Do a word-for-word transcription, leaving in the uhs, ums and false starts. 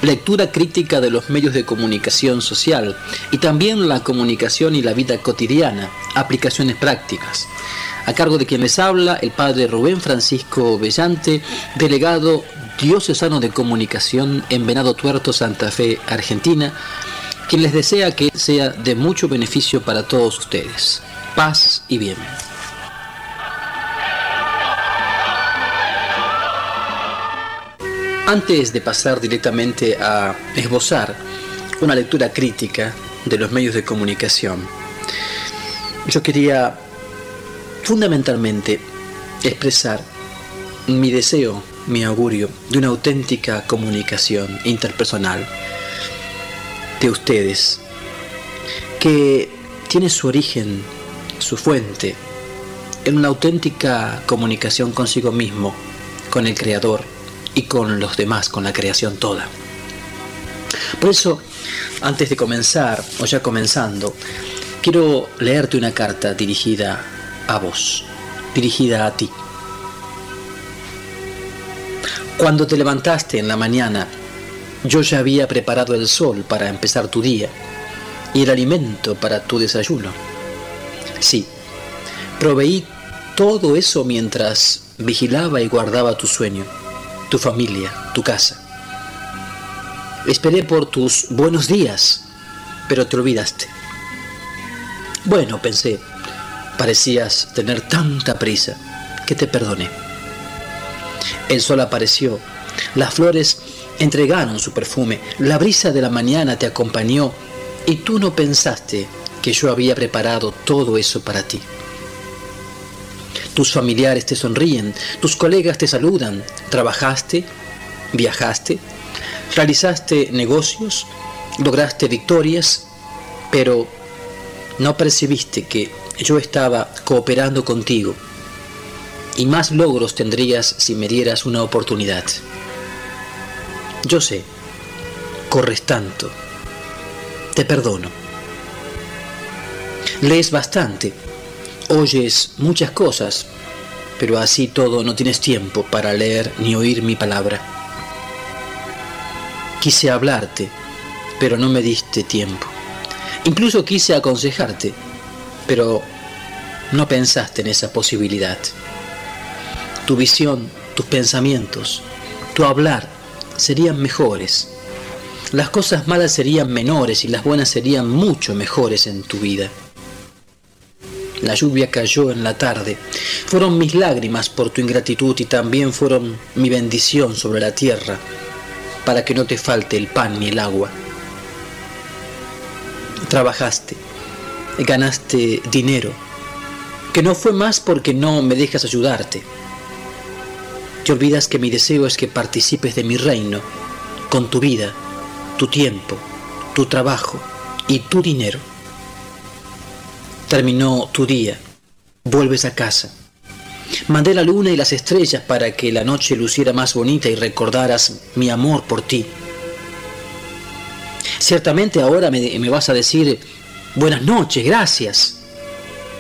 lectura crítica de los medios de comunicación social y también la comunicación y la vida cotidiana, aplicaciones prácticas. A cargo de quien les habla, el padre Rubén Francisco Bellante, delegado diocesano de comunicación en Venado Tuerto, Santa Fe, Argentina, quien les desea que sea de mucho beneficio para todos ustedes. Paz y bien. Antes de pasar directamente a esbozar una lectura crítica de los medios de comunicación, yo quería fundamentalmente expresar mi deseo, mi augurio de una auténtica comunicación interpersonal de ustedes, que tiene su origen, su fuente, en una auténtica comunicación consigo mismo, con el Creador y con los demás, con la creación toda. Por eso, antes de comenzar, o ya comenzando, quiero leerte una carta dirigida a vos, dirigida a ti. Cuando te levantaste en la mañana, yo ya había preparado el sol para empezar tu día y el alimento para tu desayuno. Sí, proveí todo eso mientras vigilaba y guardaba tu sueño, tu familia, tu casa. Esperé por tus buenos días, pero te olvidaste. Bueno, pensé, parecías tener tanta prisa que te perdoné. El sol apareció, las flores entregaron su perfume, la brisa de la mañana te acompañó y tú no pensaste que yo había preparado todo eso para ti. Tus familiares te sonríen, tus colegas te saludan, trabajaste, viajaste, realizaste negocios, lograste victorias, pero no percibiste que yo estaba cooperando contigo y más logros tendrías si me dieras una oportunidad. Yo sé, corres tanto, te perdono. Lees bastante, oyes muchas cosas, pero así todo no tienes tiempo para leer ni oír mi palabra. Quise hablarte, pero no me diste tiempo. Incluso quise aconsejarte, pero no pensaste en esa posibilidad. Tu visión, tus pensamientos, tu hablar serían mejores. Las cosas malas serían menores y las buenas serían mucho mejores en tu vida. La lluvia cayó en la tarde. Fueron mis lágrimas por tu ingratitud y también fueron mi bendición sobre la tierra para que no te falte el pan ni el agua. Trabajaste, ganaste dinero, que no fue más porque no me dejas ayudarte. Te olvidas que mi deseo es que participes de mi reino con tu vida, tu tiempo, tu trabajo y tu dinero. Terminó tu día, vuelves a casa. Mandé la luna y las estrellas para que la noche luciera más bonita y recordaras mi amor por ti. Ciertamente ahora me, me vas a decir buenas noches, gracias.